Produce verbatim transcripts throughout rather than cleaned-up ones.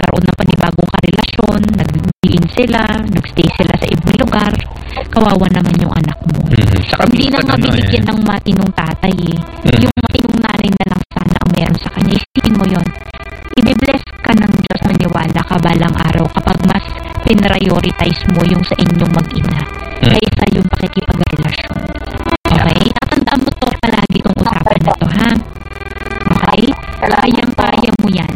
nagkaroon ng panibagong karelasyon, nag-diin sila, nagstay sila sa ibang lugar, kawawa naman yung anak mo. Mm-hmm. Saka Hindi na minsan nga ano binigyan eh. ng matinong tatay eh. Mm. Yung matinong nanay na lang sana ang meron sa kanya. Isipin mo yun. I-bless ka ng Diyos, maniwala ka balang araw kapag mas pinrioritize mo yung sa inyong mag-ina Mm. kaysa yung pakikipagrelasyon. Okay? Tatandaan mo to palagi itong usapan na to, ha? Okay? Kayang-kaya mo yan.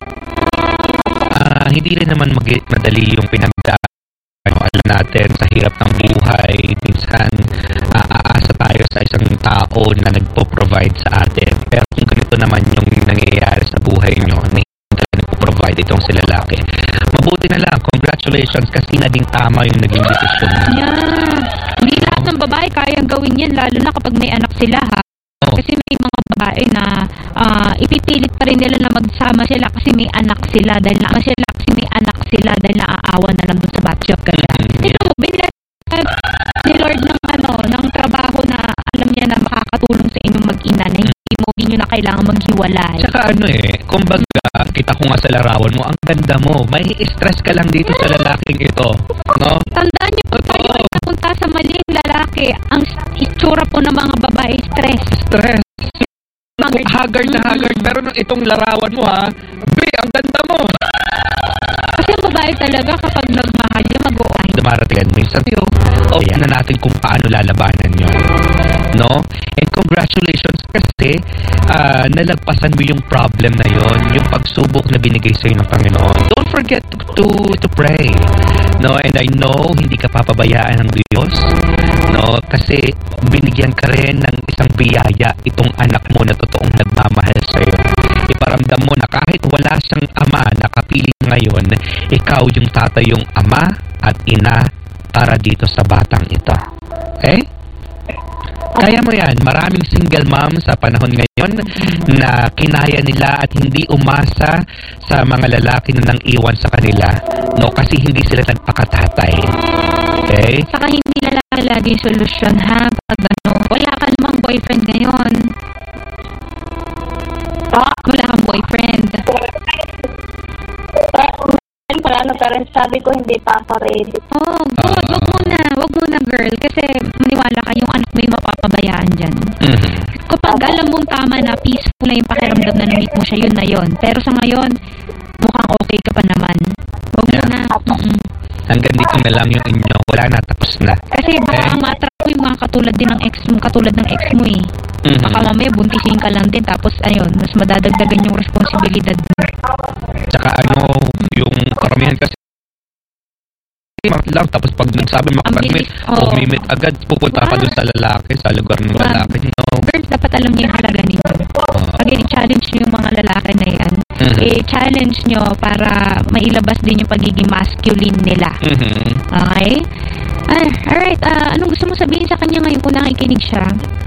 Ah, hindi rin naman mag- madali yung pinagdaan. Ano, alam natin, sa hirap ng buhay, minsan ah, aasa tayo sa isang tao na nagpo-provide sa atin. Pero kung ganito naman yung nangyayari sa buhay nyo, na hindi nagpo-provide itong si lalaki, mabuti na lang, congratulations kasi naging tama yung naging desisyon mo. Yeah. Hindi lahat ng babae kayang gawin yan, lalo na kapag may anak sila, ha? Oh. Kasi may mga babae na ah, ipipilit pa rin nila na magsama sila kasi may anak sila dahil na sila kasi may anak sila dahil naaawa na lang dun sa batshot kaya. Mm-hmm. Ito mo, binilad ni Lord ng ano, ng trabaho na alam niya na makakatulong sa inyong mag-ina na hindi mo din nyo na kailangan maghiwalay. Tsaka ano eh, kumbaga, kita ko nga sa larawan mo, ang ganda mo, may stress ka lang dito sa lalaking ito, no? Tandaan niyo po tayo ay napunta sa maling lalaki. Ang itsura po ng mga babae, stress. Stress. Mga Haggard na haggard, pero nung itong larawan mo ha, be, ang ganda mo. Kasi ang babae talaga kapag nagmahal niya, mag-uay. Dumarating yan minsan sa'yo. O yan na natin kung paano lalabanan nyo. No? And congratulations kasi uh, nalagpasan mo yung problem na yon, yung pagsubok na binigay sa'yo ng Panginoon. Don't forget to, to, to pray. No? And I know, hindi ka papabayaan ng Diyos. No? Kasi binigyan ka rin ng isang biyaya itong anak mo na totoong nagmamahal sa'yo. Iparamdam mo na kahit wala siyang ama na kapiling ngayon, ikaw yung tatayong ama at ina para dito sa batang ito. Okay? Kaya mo yan. Maraming single mom sa panahon ngayon na kinaya nila at hindi umasa sa mga lalaki na nang iwan sa kanila. No? Kasi hindi sila nagpakatatay. Okay? Saka hindi na lang lagi yung solusyon, ha? Pag ano, wala ka namang boyfriend ngayon. Wala kang boyfriend. Para ano, pero sabi ko hindi pa ako ready. Oh, good. Wag muna. Wag muna, girl. Kasi maniwala ka, yung anak mo yung mapapabayaan dyan. Mm-hmm. Kapag alam mong tama na, peaceful na yung pakiramdam na na-meet mo siya, yun na yun. Pero sa ngayon, mukhang okay ka pa naman. Wag Yeah. muna. Mm-mm. Hanggang dito na lang yung inyo. Wala na, tapos na. Kasi baka Eh? ang matrap mo yung mga katulad din ng ex mo, katulad ng ex mo eh. Mhm. Baka mamaya buntisin ka lang din, tapos ayun, mas madadagdagan yung responsibilidad mo. Tsaka ano, yung karamihan kasi mat lang, tapos pag nagsabi makapag-meet, bilis, oo. o may-meet agad, pupunta ka dun sa lalaki, sa lugar ng Wow. lalaki. No? Girls, dapat alam niyo yung halaga ninyo. Again, i-challenge niyo yung mga lalaki na yan. Mhm. I-challenge niyo para mailabas din yung pagiging masculine nila. Mhm. Okay? Ah, alright, ah, anong gusto mo sabihin sa kanya ngayon kung nakikinig siya?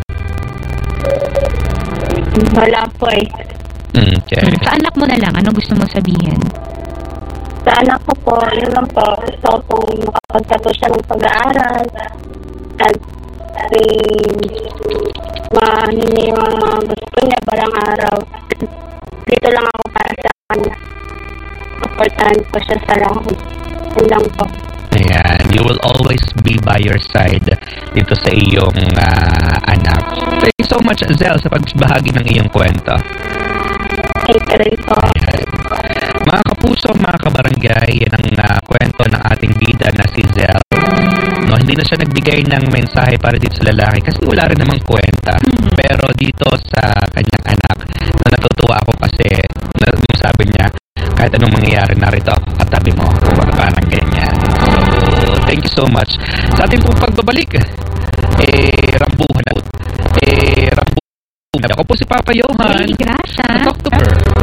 Wala po eh. Okay. Sa anak mo na lang, anong gusto mo sabihin? Sa anak ko po, yun lang po. Gusto ko pong makapagtapos siya ng pag-aaral. At eh, mahin niya yung mga gusto niya barang araw. Dito lang ako para sa kanya. Supportahan ko siya sa lahat. Yun lang po. Ayan, you will always be by your side dito sa iyong ah, anak. Thank you so much, Zel, sa pagbahagi ng iyong kwento. Thank you rin po. Ayan. Mga kapuso, mga kabarangay, yan ang ah, kwento ng ating bida na si Zel. No, hindi na siya nagbigay ng mensahe para dito sa lalaki kasi wala rin namang kwenta. Pero dito sa kanyang anak, na natutuwa ako kasi na, yung sabi niya, kahit anong mangyayari, narito ako katabi mo. Kumbaga parang ganyan. So, thank you so much. Sa ating pong pagbabalik, eh, rambuhan na. Eh, rambuhan na. Ako po si Papa Johan. Hey, gracia. Talk to her.